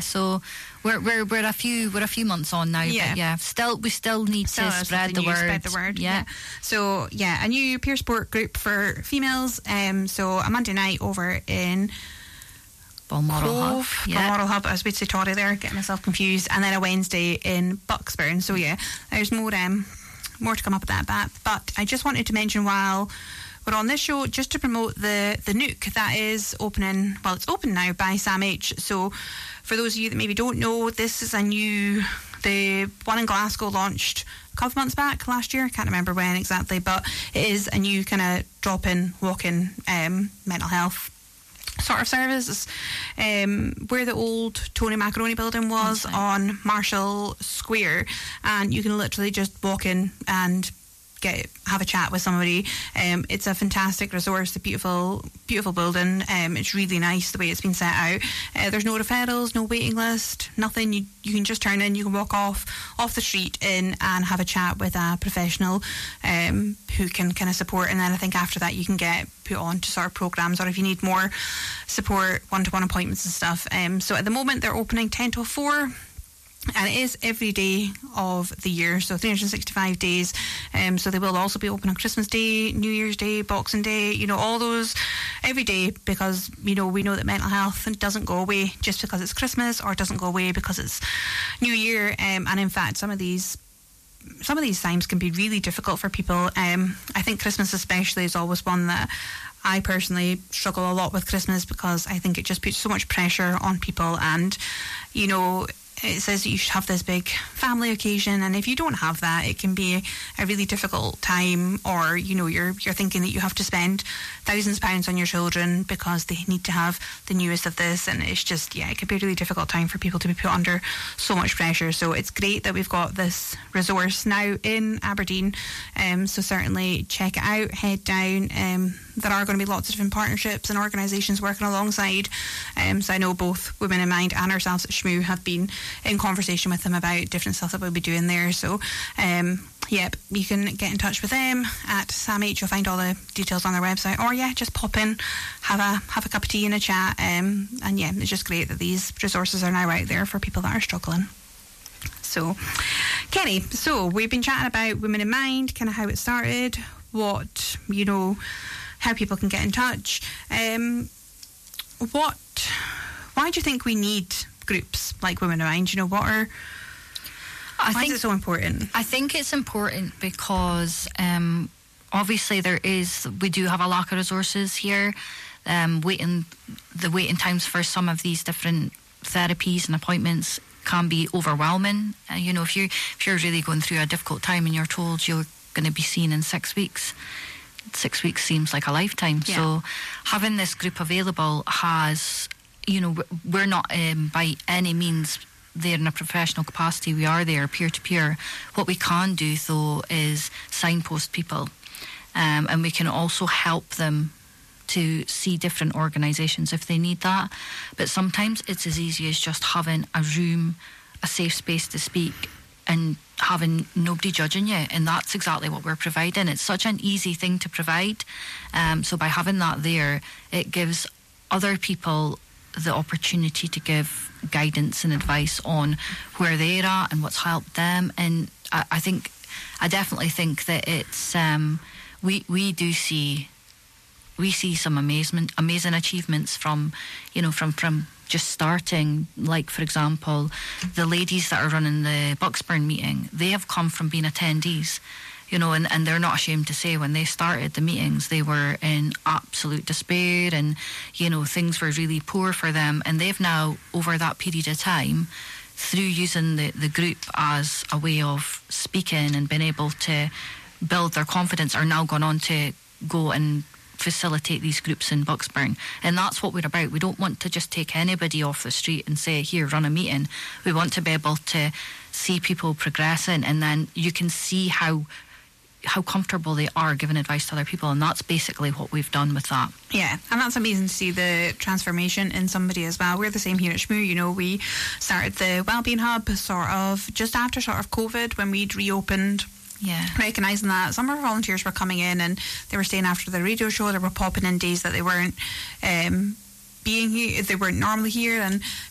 So we're a few months on now. Yeah. But we still need to spread the word. Yeah. So a new peer sport group for females. So a Monday night over in Balmoral Hub. I was about to say Torry there, getting myself confused. And then a Wednesday in Bucksburn. So there's more to come up with that. But I just wanted to mention while we're on this show, just to promote the Nook that is opening. Well, it's open now by Sam H. So for those of you that maybe don't know, this is the one in Glasgow launched a couple of months back last year. I can't remember when exactly, but it is a new kind of drop-in, walk-in mental health sort of service. Where the old Tony Macaroni building was on Marshall Square, and you can literally just walk in and have a chat with somebody. It's a fantastic resource, the beautiful building. It's really nice the way it's been set out. There's no referrals, no waiting list, nothing. You can just turn in, you can walk off the street in and have a chat with a professional who can kind of support, and then I think after that you can get put on to sort of programs, or if you need more support, one-to-one appointments and stuff. So at the moment they're opening 10 till 4. And it is every day of the year, so 365 days. So they will also be open on Christmas Day, New Year's Day, Boxing Day, all those every day, because, we know that mental health doesn't go away just because it's Christmas, or it doesn't go away because it's New Year. And in fact, some of these times can be really difficult for people. I think Christmas especially is always one that I personally struggle a lot with Christmas, because I think it just puts so much pressure on people, and, it says that you should have this big family occasion, and if you don't have that, it can be a really difficult time, or you're thinking that you have to spend thousands of pounds on your children because they need to have the newest of this, and it's just it could be a really difficult time for people to be put under so much pressure. So it's great that we've got this resource now in Aberdeen, so certainly check it out, head down. There are going to be lots of different partnerships and organisations working alongside. So I know both Women in Mind and ourselves at Shmoo have been in conversation with them about different stuff that we'll be doing there. So, you can get in touch with them at Sam H. You'll find all the details on their website, or just pop in, have a cup of tea and a chat. It's just great that these resources are now out there for people that are struggling. So, Kenny, we've been chatting about Women in Mind, kind of how it started, what, how people can get in touch. Why do you think we need groups like Women in Mind? Why is it so important? I think it's important because obviously we do have a lack of resources here. Waiting times for some of these different therapies and appointments can be overwhelming. If you're really going through a difficult time and you're told you're going to be seen in 6 weeks, 6 weeks seems like a lifetime. Yeah. So having this group available has, we're not by any means there in a professional capacity. We are there peer-to-peer. What we can do, though, is signpost people, and we can also help them to see different organisations if they need that. But sometimes it's as easy as just having a room, a safe space to speak, and having nobody judging you, and that's exactly what we're providing. It's such an easy thing to provide, so by having that there, it gives other people the opportunity to give guidance and advice on where they're at and what's helped them. And I definitely think that it's we see some amazing achievements from just starting. Like, for example, the ladies that are running the Bucksburn meeting, they have come from being attendees, and they're not ashamed to say when they started the meetings, they were in absolute despair, and, things were really poor for them. And they've now, over that period of time, through using the group as a way of speaking and being able to build their confidence, are now gone on to go and facilitate these groups in Bucksburn. And that's what we're about. We don't want to just take anybody off the street and say, here, run a meeting. We want to be able to see people progressing, and then you can see how comfortable they are giving advice to other people, and that's basically what we've done with that. Yeah, and that's amazing to see the transformation in somebody as well. We're the same here at Shmoo. We started the Wellbeing Hub sort of just after COVID, when we'd reopened. Yeah, recognising that some of our volunteers were coming in and they were staying after the radio show. They were popping in days that they weren't being here, they weren't normally here, and